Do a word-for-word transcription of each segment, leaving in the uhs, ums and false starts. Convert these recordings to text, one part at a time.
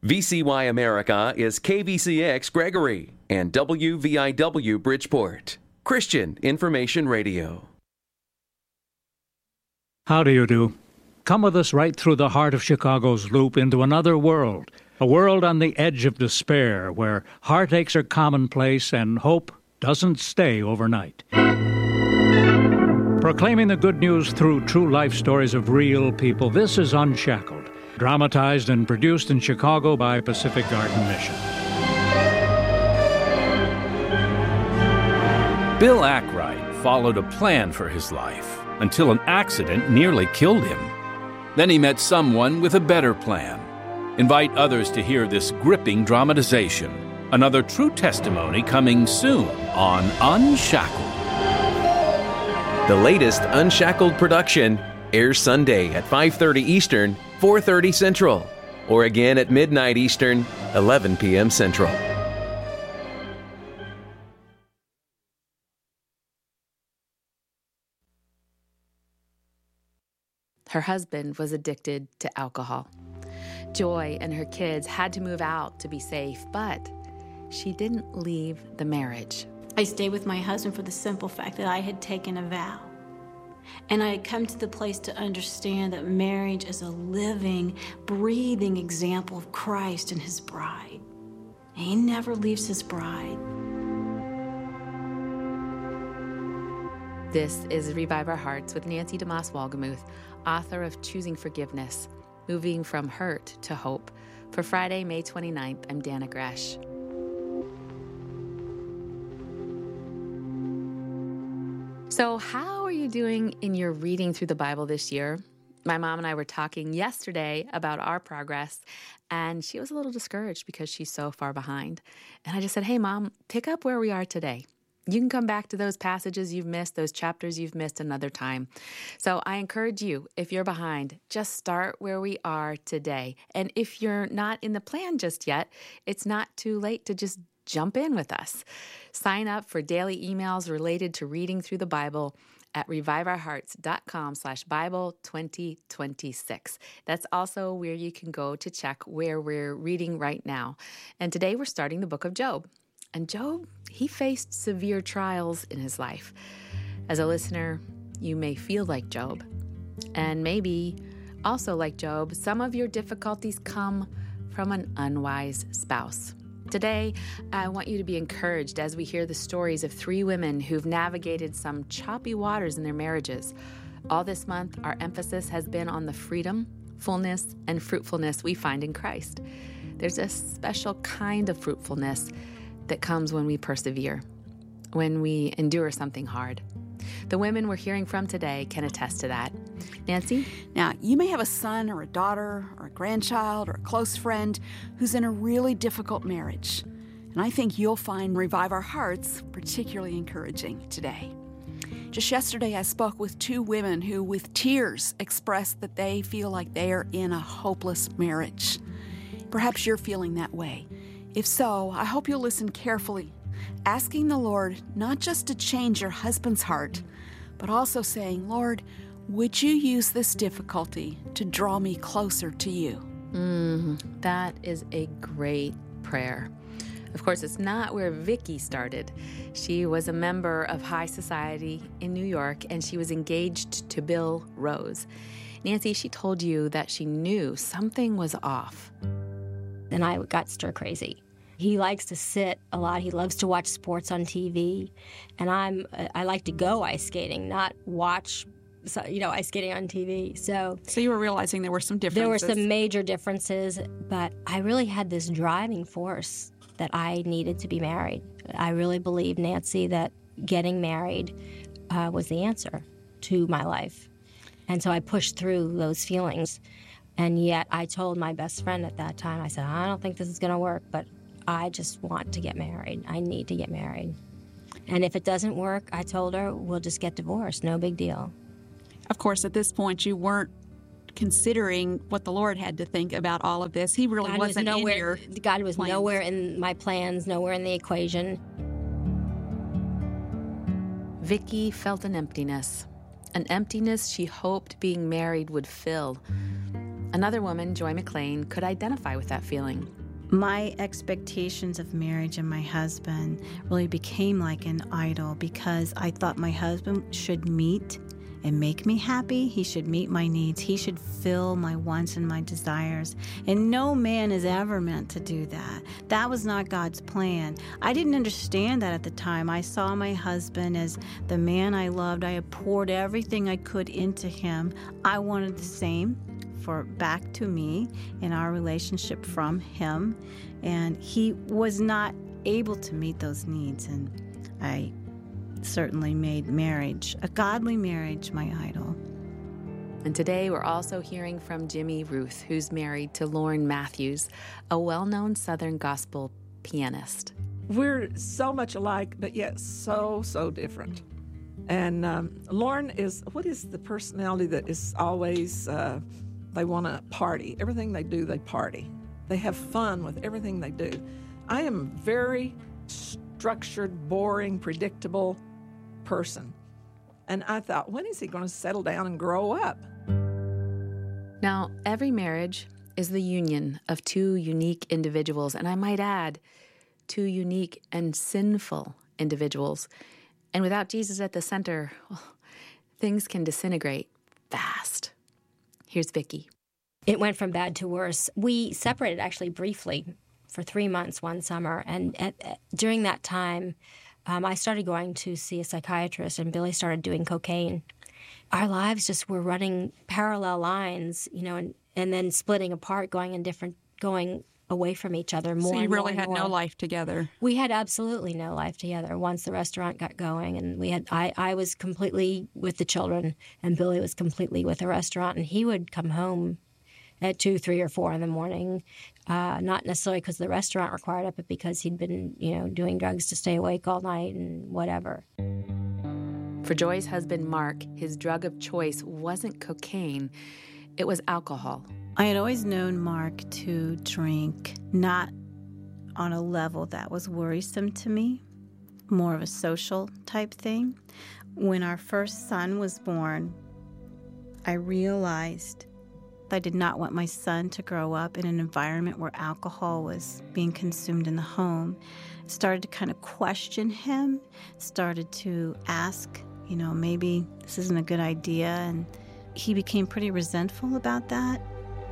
V C Y America is K V C X Gregory and W V I W Bridgeport. Christian Information Radio. How do you do? Come with us right through the heart of Chicago's loop into another world, a world on the edge of despair where heartaches are commonplace and hope doesn't stay overnight. Proclaiming the good news through true life stories of real people, this is Unshackled, dramatized and produced in Chicago by Pacific Garden Mission. Bill Ackright followed a plan for his life until an accident nearly killed him. Then he met someone with a better plan. Invite others to hear this gripping dramatization. Another true testimony coming soon on Unshackled. The latest Unshackled production airs Sunday at five thirty Eastern, four thirty Central, or again at midnight Eastern, eleven p.m. Central. Her husband was addicted to alcohol. Joy and her kids had to move out to be safe, but she didn't leave the marriage. I stayed with my husband for the simple fact that I had taken a vow. And I had come to the place to understand that marriage is a living, breathing example of Christ and his bride. And he never leaves his bride. This is Revive Our Hearts with Nancy DeMoss Wolgemuth, author of Choosing Forgiveness, Moving from Hurt to Hope. For Friday, May twenty-ninth, I'm Dana Gresh. So how are you doing in your reading through the Bible this year? My mom and I were talking yesterday about our progress, and she was a little discouraged because she's so far behind. And I just said, hey, Mom, pick up where we are today. You can come back to those passages you've missed, those chapters you've missed another time. So I encourage you, if you're behind, just start where we are today. And if you're not in the plan just yet, it's not too late to just jump in with us. Sign up for daily emails related to reading through the Bible at reviveourhearts.com slash Bible 2026. That's also where you can go to check where we're reading right now. And today we're starting the book of Job. And Job, he faced severe trials in his life. As a listener, you may feel like Job. And maybe, also like Job, some of your difficulties come from an unwise spouse. Today, I want you to be encouraged as we hear the stories of three women who've navigated some choppy waters in their marriages. All this month, our emphasis has been on the freedom, fullness, and fruitfulness we find in Christ. There's a special kind of fruitfulness that comes when we persevere, when we endure something hard. The women we're hearing from today can attest to that. Nancy? Now, you may have a son or a daughter or a grandchild or a close friend who's in a really difficult marriage. And I think you'll find Revive Our Hearts particularly encouraging today. Just yesterday, I spoke with two women who, with tears, expressed that they feel like they are in a hopeless marriage. Perhaps you're feeling that way. If so, I hope you'll listen carefully, asking the Lord not just to change your husband's heart, but also saying, Lord, would you use this difficulty to draw me closer to you? Mm, that is a great prayer. Of course, it's not where Vicky started. She was a member of high society in New York, and she was engaged to Bill Rose. Nancy, she told you that she knew something was off. And I got stir crazy. He likes to sit a lot. He loves to watch sports on T V. And I'm, I like to go ice skating, not watch, you know, ice skating on T V. So, so you were realizing there were some differences. There were some major differences, but I really had this driving force that I needed to be married. I really believed, Nancy, that getting married uh, was the answer to my life. And so I pushed through those feelings. And yet I told my best friend at that time, I said, I don't think this is going to work, but I just want to get married. I need to get married. And if it doesn't work, I told her, we'll just get divorced. No big deal. Of course, at this point, you weren't considering what the Lord had to think about all of this. He really God wasn't was nowhere, in your God was plans. nowhere in my plans, nowhere in the equation. Vicky felt an emptiness, an emptiness she hoped being married would fill. Another woman, Joy McLean, could identify with that feeling. My expectations of marriage and my husband really became like an idol because I thought my husband should meet and make me happy. He should meet my needs. He should fill my wants and my desires. And no man is ever meant to do that. That was not God's plan. I didn't understand that at the time. I saw my husband as the man I loved. I had poured everything I could into him. I wanted the same for back to me in our relationship from him. And he was not able to meet those needs. And I certainly made marriage, a godly marriage, my idol. And today we're also hearing from Jimmy Ruth, who's married to Lauren Matthews, a well-known Southern gospel pianist. We're so much alike, but yet so, so different. And um, Lauren is, what is the personality that is always, uh, they want to party. Everything they do, they party. They have fun with everything they do. I am very structured, boring, predictable person. And I thought, when is he going to settle down and grow up? Now, every marriage is the union of two unique individuals, and I might add, two unique and sinful individuals. And without Jesus at the center, well, things can disintegrate fast. Here's Vicki. It went from bad to worse. We separated actually briefly for three months one summer, and at, at, during that time, um, I started going to see a psychiatrist, and Billy started doing cocaine. Our lives just were running parallel lines, you know, and, and then splitting apart, going in different, going away from each other more. So you and really more had and more. no life together. We had absolutely no life together once the restaurant got going, and we had. I, I was completely with the children, and Billy was completely with the restaurant, and he would come home at two, three, or four in the morning, uh, not necessarily because the restaurant required it, but because he'd been, you know, doing drugs to stay awake all night and whatever. For Joy's husband, Mark, his drug of choice wasn't cocaine, it was alcohol. I had always known Mark to drink, not on a level that was worrisome to me, more of a social type thing. When our first son was born, I realized I did not want my son to grow up in an environment where alcohol was being consumed in the home. Started to kind of question him, started to ask, you know, maybe this isn't a good idea, and he became pretty resentful about that.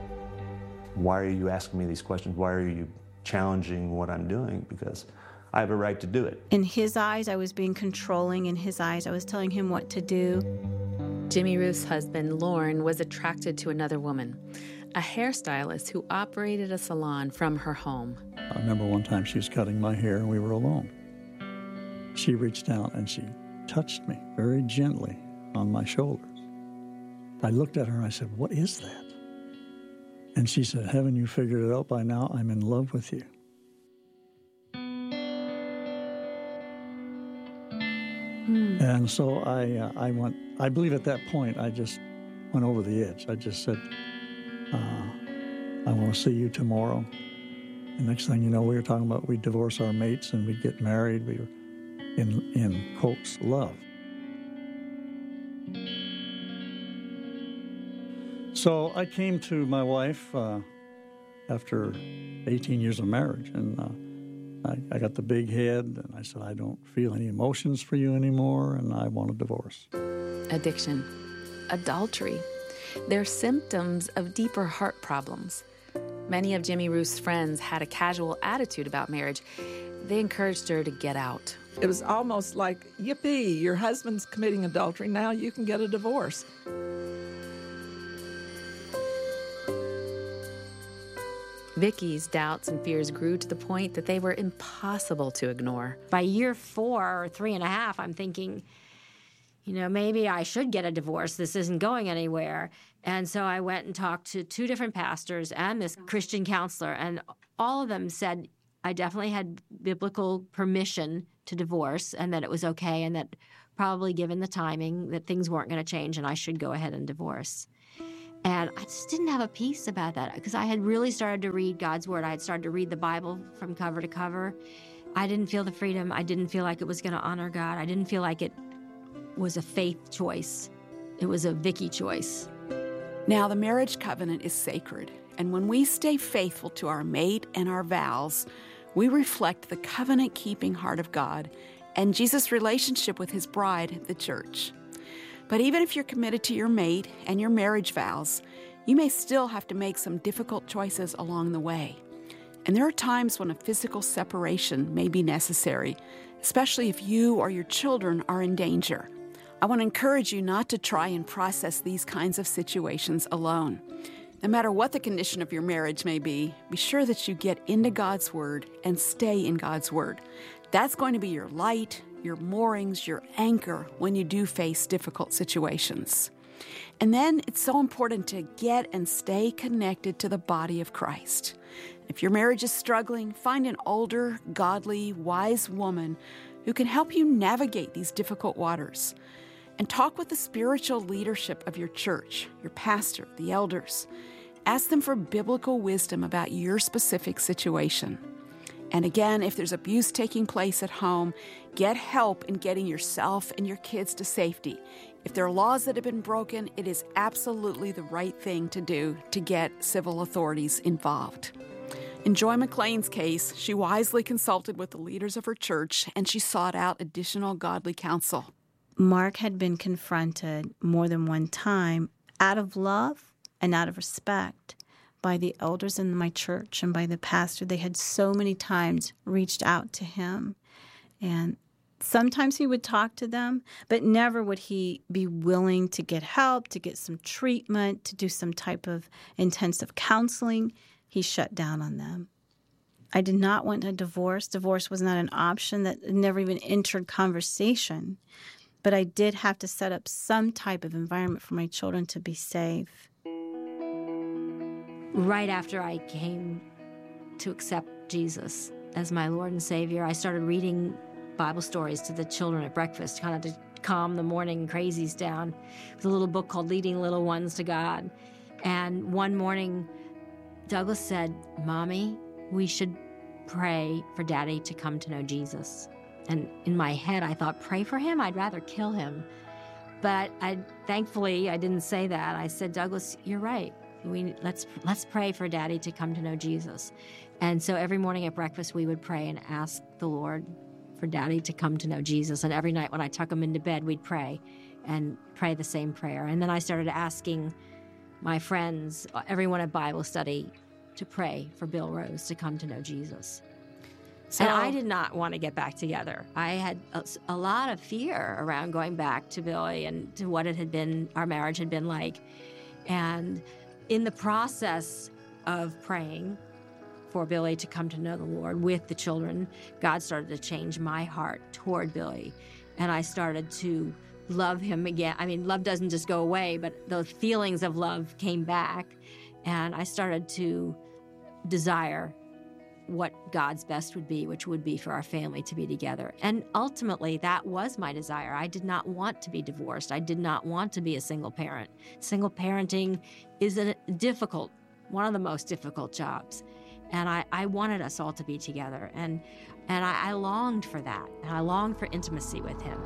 Why are you asking me these questions? Why are you challenging what I'm doing? Because I have a right to do it. In his eyes, I was being controlling. In his eyes, I was telling him what to do. Jimmy Ruth's husband, Lauren, was attracted to another woman, a hairstylist who operated a salon from her home. I remember one time she was cutting my hair and we were alone. She reached out and she touched me very gently on my shoulders. I looked at her and I said, "What is that?" And she said, "Haven't you figured it out by now? I'm in love with you." Hmm. And so I, uh, I went, I believe at that point, I just went over the edge. I just said, uh, "I want to see you tomorrow." The next thing you know, we were talking about we'd divorce our mates and we'd get married. We were in, in quotes, love. So I came to my wife uh, after eighteen years of marriage, and uh, I, I got the big head, and I said, "I don't feel any emotions for you anymore, and I want a divorce." Addiction, adultery, they're symptoms of deeper heart problems. Many of Jimmy Ruth's friends had a casual attitude about marriage. They encouraged her to get out. It was almost like, yippee, your husband's committing adultery, now you can get a divorce. Vicki's doubts and fears grew to the point that they were impossible to ignore. By year four or three and a half, I'm thinking, you know, maybe I should get a divorce. This isn't going anywhere. And so I went and talked to two different pastors and this Christian counselor, and all of them said I definitely had biblical permission to divorce and that it was okay, and that probably given the timing that things weren't going to change and I should go ahead and divorce. And I just didn't have a peace about that because I had really started to read God's Word. I had started to read the Bible from cover to cover. I didn't feel the freedom. I didn't feel like it was going to honor God. I didn't feel like it was a faith choice. It was a Vicki choice. Now, the marriage covenant is sacred, and when we stay faithful to our mate and our vows, we reflect the covenant-keeping heart of God and Jesus' relationship with his bride, the church. But even if you're committed to your mate and your marriage vows, you may still have to make some difficult choices along the way. And there are times when a physical separation may be necessary, especially if you or your children are in danger. I want to encourage you not to try and process these kinds of situations alone. No matter what the condition of your marriage may be, be sure that you get into God's Word and stay in God's Word. That's going to be your light, your moorings, your anchor when you do face difficult situations. And then it's so important to get and stay connected to the body of Christ. If your marriage is struggling, find an older, godly, wise woman who can help you navigate these difficult waters. And talk with the spiritual leadership of your church, your pastor, the elders. Ask them for biblical wisdom about your specific situation. And again, if there's abuse taking place at home, get help in getting yourself and your kids to safety. If there are laws that have been broken, it is absolutely the right thing to do to get civil authorities involved. In Joy McLean's case, she wisely consulted with the leaders of her church, and she sought out additional godly counsel. Mark had been confronted more than one time out of love and out of respect by the elders in my church and by the pastor. They had so many times reached out to him, and sometimes he would talk to them, but never would he be willing to get help, to get some treatment, to do some type of intensive counseling. He shut down on them. I did not want a divorce. Divorce was not an option. That never even entered conversation. But I did have to set up some type of environment for my children to be safe. Right after I came to accept Jesus as my Lord and Savior, I started reading Bible stories to the children at breakfast, kind of to calm the morning crazies down. There's a little book called Leading Little Ones to God. And one morning, Douglas said, "Mommy, we should pray for Daddy to come to know Jesus." And in my head, I thought, pray for him? I'd rather kill him. But I, thankfully, I didn't say that. I said, Douglas, you're right. We let's let's pray for Daddy to come to know Jesus. And so every morning at breakfast, we would pray and ask the Lord for Daddy to come to know Jesus. And every night when I tuck him into bed, we'd pray and pray the same prayer. And then I started asking my friends, everyone at Bible study, to pray for Bill Rose to come to know Jesus. So, and I did not want to get back together. I had a, a lot of fear around going back to Billy and to what it had been, our marriage had been like. And in the process of praying for Billy to come to know the Lord with the children, God started to change my heart toward Billy. And I started to love him again. I mean, love doesn't just go away, but those feelings of love came back. And I started to desire what God's best would be, which would be for our family to be together. And ultimately, that was my desire. I did not want to be divorced. I did not want to be a single parent. Single parenting is a difficult, one of the most difficult jobs. And I, I wanted us all to be together. And, and I, I longed for that. And I longed for intimacy with him.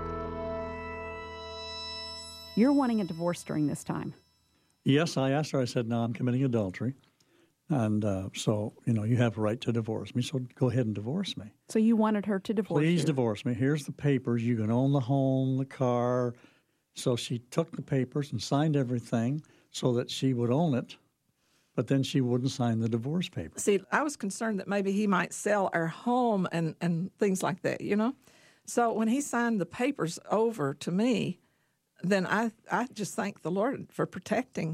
You're wanting a divorce during this time. Yes, I asked her. I said, no, I'm committing adultery. And uh, so, you know, you have a right to divorce me, so go ahead and divorce me. So you wanted her to divorce Please you? divorce me. Here's the papers. You can own the home, the car. So she took the papers and signed everything so that she would own it, but then she wouldn't sign the divorce papers. See, I was concerned that maybe he might sell our home and, and things like that, you know? So when he signed the papers over to me, then I, I just thank the Lord for protecting.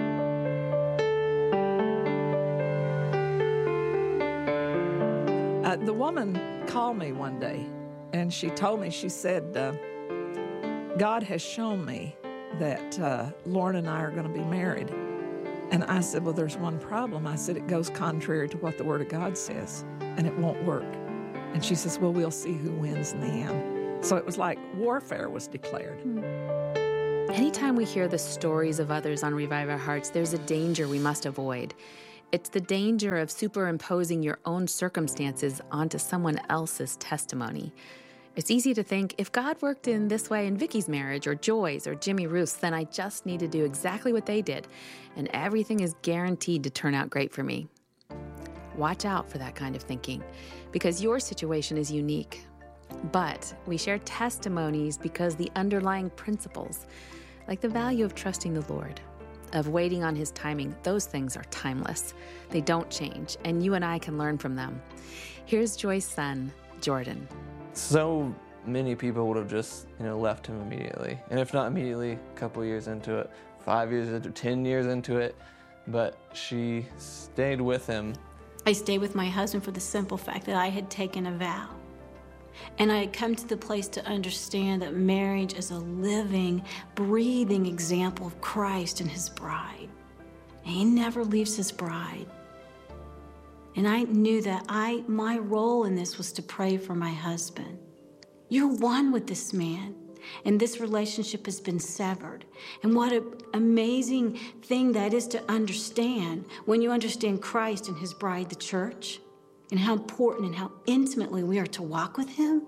Uh, the woman called me one day, and she told me, she said, uh, God has shown me that uh, Lauren and I are going to be married. And I said, well, there's one problem. I said, it goes contrary to what the Word of God says, and it won't work. And she says, well, we'll see who wins in the end. So it was like warfare was declared. Anytime we hear the stories of others on Revive Our Hearts, there's a danger we must avoid. It's the danger of superimposing your own circumstances onto someone else's testimony. It's easy to think, if God worked in this way in Vicky's marriage or Joy's or Jimmy Ruth's, then I just need to do exactly what they did, and everything is guaranteed to turn out great for me. Watch out for that kind of thinking, because your situation is unique. But we share testimonies because the underlying principles, like the value of trusting the Lord, of waiting on His timing, those things are timeless. They don't change, and you and I can learn from them. Here's Joy's son, Jordan. So many people would have just, you know, left him immediately. And if not immediately, a couple years into it, five years into it, ten years into it. But she stayed with him. I stayed with my husband for the simple fact that I had taken a vow. And I had come to the place to understand that marriage is a living, breathing example of Christ and His bride. And He never leaves His bride. And I knew that I, my role in this was to pray for my husband. You're one with this man, and this relationship has been severed. And what an amazing thing that is to understand when you understand Christ and His bride, the church, and how important and how intimately we are to walk with Him.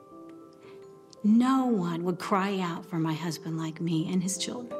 No one would cry out for my husband like me and his children.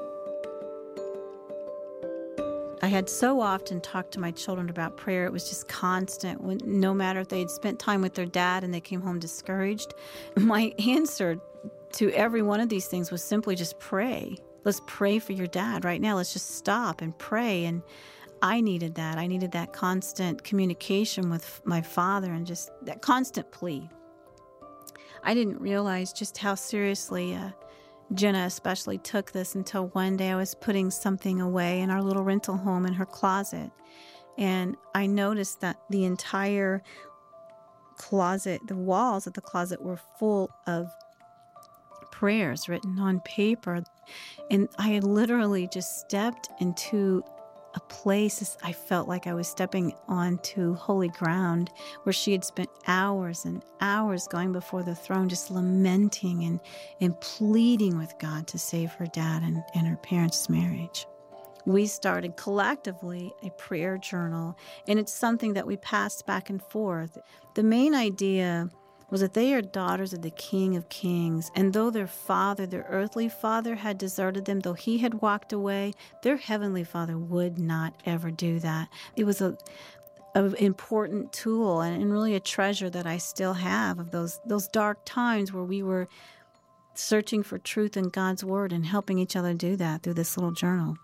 I had so often talked to my children about prayer. It was just constant. When, no matter if they had spent time with their dad and they came home discouraged, my answer to every one of these things was simply just pray. Let's pray for your dad right now. Let's just stop and pray. And I needed that. I needed that constant communication with my father and just that constant plea. I didn't realize just how seriously uh, Jenna especially took this until one day I was putting something away in our little rental home in her closet. And I noticed that the entire closet, the walls of the closet were full of prayers written on paper. And I had literally just stepped into a place I felt like I was stepping onto holy ground where she had spent hours and hours going before the throne just lamenting and, and pleading with God to save her dad and, and her parents' marriage. We started collectively a prayer journal, and it's something that we passed back and forth. The main idea was that they are daughters of the King of Kings, and though their father, their earthly father, had deserted them, though he had walked away, their heavenly Father would not ever do that. It was a an important tool and, and really a treasure that I still have of those those dark times where we were searching for truth in God's Word and helping each other do that through this little journal.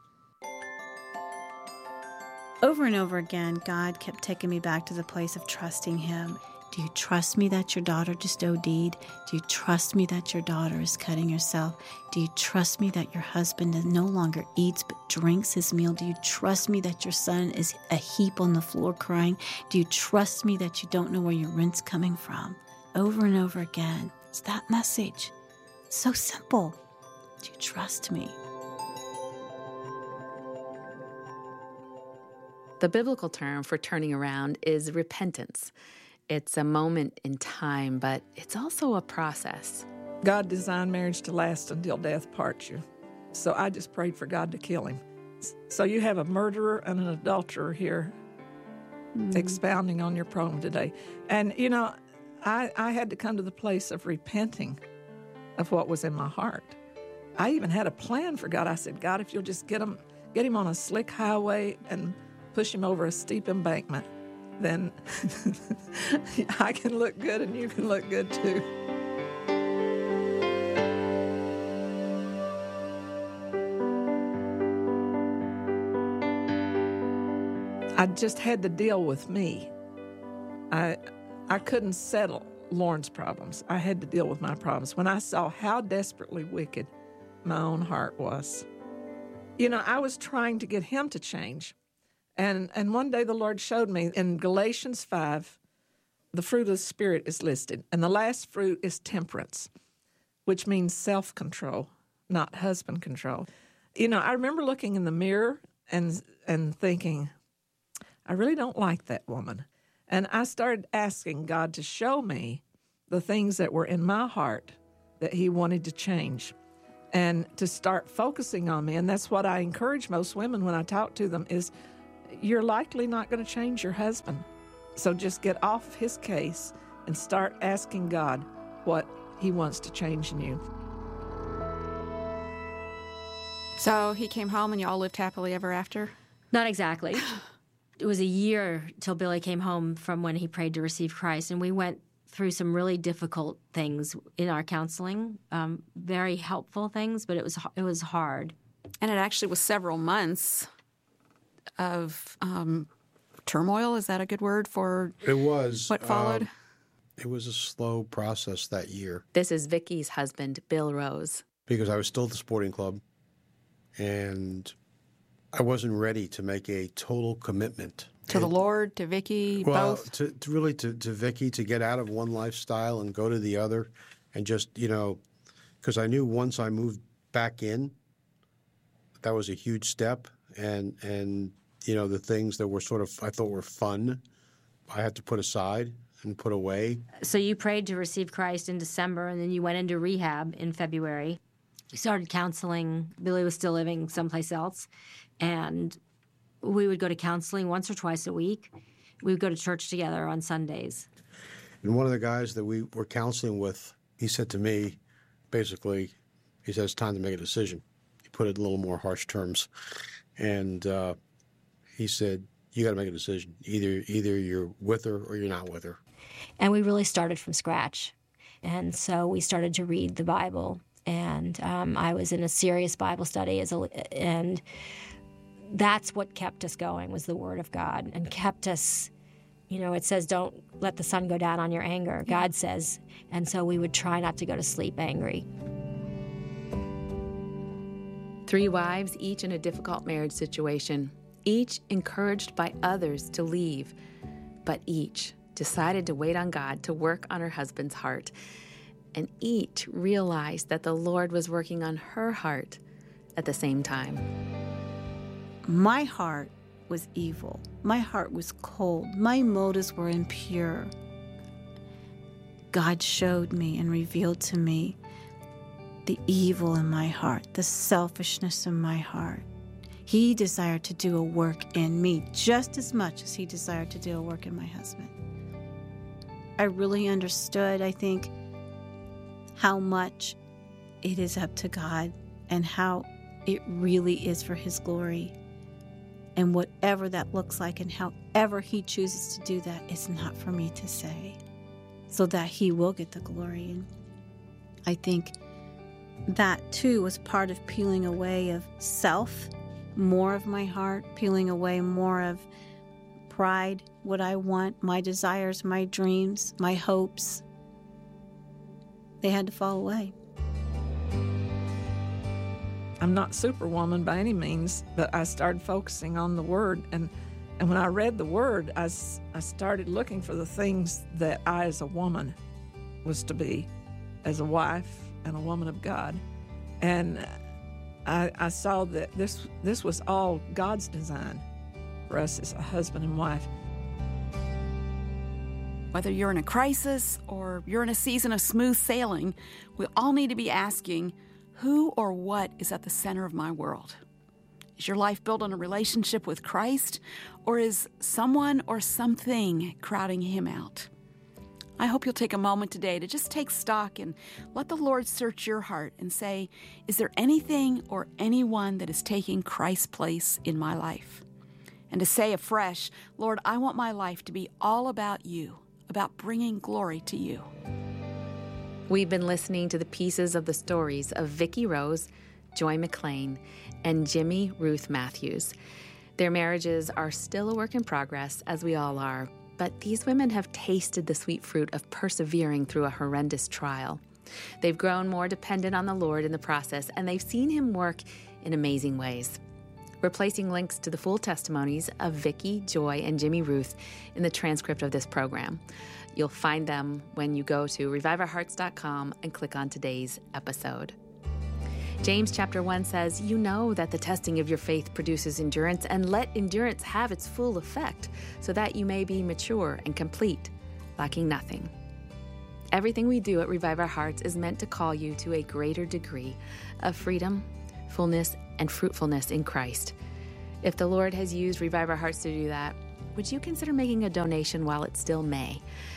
Over and over again, God kept taking me back to the place of trusting Him. Do you trust me that your daughter just OD'd? Do you trust me that your daughter is cutting herself? Do you trust me that your husband no longer eats but drinks his meal? Do you trust me that your son is a heap on the floor crying? Do you trust me that you don't know where your rent's coming from? Over and over again, it's that message. It's so simple. Do you trust me? The biblical term for turning around is repentance. It's a moment in time, but it's also a process. God designed marriage to last until death parts you. So I just prayed for God to kill him. So you have a murderer and an adulterer here mm. expounding on your problem today. And, you know, I, I had to come to the place of repenting of what was in my heart. I even had a plan for God. I said, God, if you'll just get him, get him on a slick highway and push him over a steep embankment, then I can look good and you can look good too. I just had to deal with me. I I couldn't settle Lauren's problems. I had to deal with my problems. When I saw how desperately wicked my own heart was. You know, I was trying to get him to change. And and one day the Lord showed me in Galatians five, the fruit of the Spirit is listed. And the last fruit is temperance, which means self-control, not husband control. You know, I remember looking in the mirror and and thinking, I really don't like that woman. And I started asking God to show me the things that were in my heart that He wanted to change and to start focusing on me. And that's what I encourage most women when I talk to them is, you're likely not going to change your husband. So just get off his case and start asking God what He wants to change in you. So he came home and you all lived happily ever after? Not exactly. It was a year till Billy came home from when he prayed to receive Christ, and we went through some really difficult things in our counseling, um, very helpful things, but it was it was hard. And it actually was several months of um, turmoil. Is that a good word for it was what followed? Um, it was a slow process that year. This is Vicky's husband, Bill Rose. Because I was still at the sporting club, and I wasn't ready to make a total commitment. To and, the Lord, to Vicky, well, both? to, to really to, to Vicky, to get out of one lifestyle and go to the other, and just, you know, because I knew once I moved back in, that was a huge step, and, and you know, the things that were sort of, I thought were fun, I had to put aside and put away. So you prayed to receive Christ in December, and then you went into rehab in February. You started counseling. Billy was still living someplace else, and we would go to counseling once or twice a week. We would go to church together on Sundays. And one of the guys that we were counseling with, he said to me, basically, he said, it's time to make a decision. He put it in a little more harsh terms. And uh, he said, you got to make a decision. Either either you're with her or you're not with her. And we really started from scratch. And so we started to read the Bible. And um, I was in a serious Bible study, as a, and that's what kept us going, was the Word of God, and kept us, you know, it says don't let the sun go down on your anger, yeah. God says. And so we would try not to go to sleep angry. Three wives, each in a difficult marriage situation, each encouraged by others to leave, but each decided to wait on God to work on her husband's heart. And each realized that the Lord was working on her heart at the same time. My heart was evil. My heart was cold. My motives were impure. God showed me and revealed to me the evil in my heart, the selfishness in my heart. He desired to do a work in me just as much as he desired to do a work in my husband. I really understood, I think, how much it is up to God and how it really is for his glory. And whatever that looks like and however he chooses to do that, it's not for me to say, so that he will get the glory. And I think that too was part of peeling away of self, more of my heart, peeling away more of pride, what I want, my desires, my dreams, my hopes. They had to fall away. I'm not Superwoman by any means, but I started focusing on the Word. And, and when I read the Word, I, I started looking for the things that I, as a woman, was to be, as a wife and a woman of God. And I, I saw that this, this was all God's design for us as a husband and wife. Whether you're in a crisis or you're in a season of smooth sailing, we all need to be asking, who or what is at the center of my world? Is your life built on a relationship with Christ, or is someone or something crowding him out? I hope you'll take a moment today to just take stock and let the Lord search your heart and say, is there anything or anyone that is taking Christ's place in my life? And to say afresh, Lord, I want my life to be all about you, about bringing glory to you. We've been listening to the pieces of the stories of Vicky Rose, Joy McLean, and Jimmy Ruth Matthews. Their marriages are still a work in progress, as we all are, but these women have tasted the sweet fruit of persevering through a horrendous trial. They've grown more dependent on the Lord in the process, and they've seen him work in amazing ways. We're placing links to the full testimonies of Vicky, Joy, and Jimmy Ruth in the transcript of this program. You'll find them when you go to revive our hearts dot com and click on today's episode. James chapter one says, you know that the testing of your faith produces endurance, and let endurance have its full effect, so that you may be mature and complete, lacking nothing. Everything we do at Revive Our Hearts is meant to call you to a greater degree of freedom, fullness, and fruitfulness in Christ. If the Lord has used Revive Our Hearts to do that, would you consider making a donation while it still may?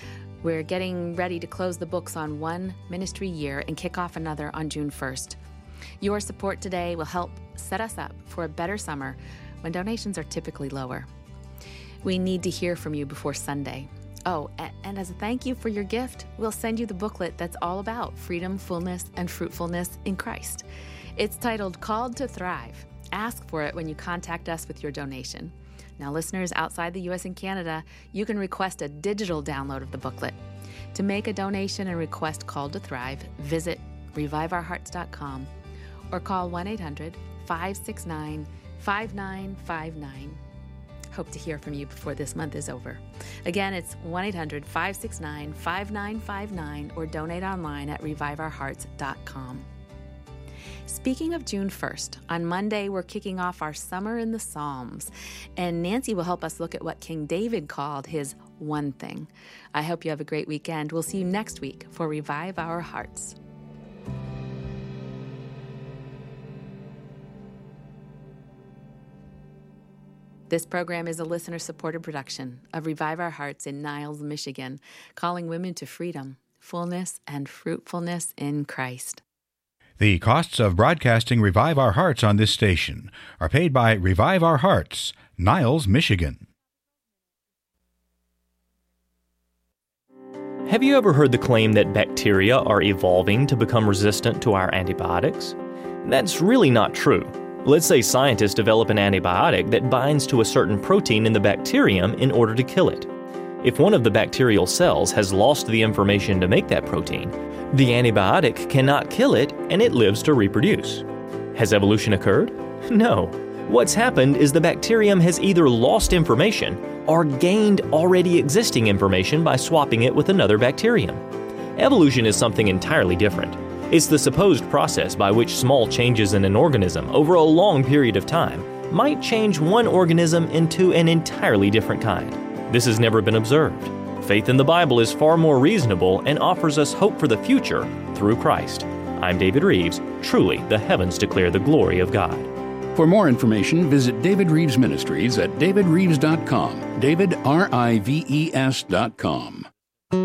We're getting ready to close the books on one ministry year and kick off another on June first. Your support today will help set us up for a better summer when donations are typically lower. We need to hear from you before Sunday. Oh, and as a thank you for your gift, we'll send you the booklet that's all about freedom, fullness, and fruitfulness in Christ. It's titled Called to Thrive. Ask for it when you contact us with your donation. Now, listeners outside the U S and Canada, you can request a digital download of the booklet. To make a donation and request Called to Thrive, visit revive our hearts dot com or call one eight hundred, five six nine, five nine five nine. Hope to hear from you before this month is over. Again, it's one eight hundred, five six nine, five nine five nine or donate online at revive our hearts dot com. Speaking of June first, on Monday we're kicking off our Summer in the Psalms, and Nancy will help us look at what King David called his one thing. I hope you have a great weekend. We'll see you next week for Revive Our Hearts. This program is a listener-supported production of Revive Our Hearts in Niles, Michigan, calling women to freedom, fullness, and fruitfulness in Christ. The costs of broadcasting Revive Our Hearts on this station are paid by Revive Our Hearts, Niles, Michigan. Have you ever heard the claim that bacteria are evolving to become resistant to our antibiotics? That's really not true. Let's say scientists develop an antibiotic that binds to a certain protein in the bacterium in order to kill it. If one of the bacterial cells has lost the information to make that protein, the antibiotic cannot kill it and it lives to reproduce. Has evolution occurred? No. What's happened is the bacterium has either lost information or gained already existing information by swapping it with another bacterium. Evolution is something entirely different. It's the supposed process by which small changes in an organism over a long period of time might change one organism into an entirely different kind. This has never been observed. Faith in the Bible is far more reasonable and offers us hope for the future through Christ. I'm David Reeves. Truly, the heavens declare the glory of God. For more information, visit David Reeves Ministries at david reeves dot com. David, R I V E S dot com.